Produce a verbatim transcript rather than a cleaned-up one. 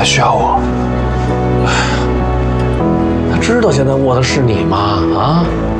他需要我。他知道现在握的是你吗？啊？